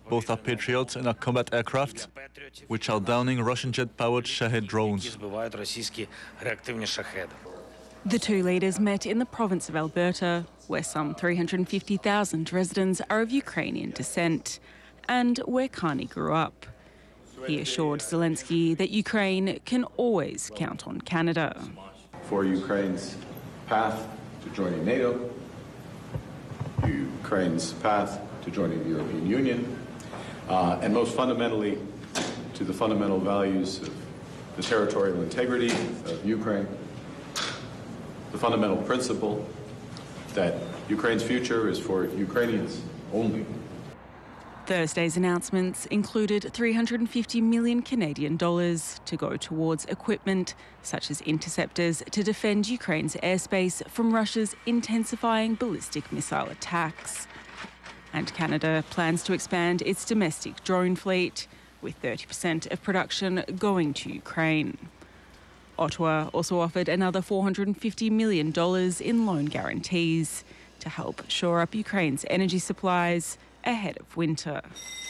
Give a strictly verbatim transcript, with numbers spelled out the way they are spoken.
Both are Patriots and are combat aircraft, which are downing Russian jet-powered Shahed drones. The two leaders met in the province of Alberta, where some three hundred fifty thousand residents are of Ukrainian descent, and where Carney grew up. He assured Zelensky that Ukraine can always count on Canada. For Ukraine's path to joining NATO, Ukraine's path to joining the European Union, uh, and most fundamentally to the fundamental values of the territorial integrity of Ukraine, the fundamental principle that Ukraine's future is for Ukrainians only. Thursday's announcements included three hundred fifty million Canadian dollars to go towards equipment such as interceptors to defend Ukraine's airspace from Russia's intensifying ballistic missile attacks. And Canada plans to expand its domestic drone fleet, with thirty percent of production going to Ukraine. Ottawa also offered another four hundred fifty million dollars in loan guarantees to help shore up Ukraine's energy supplies ahead of winter.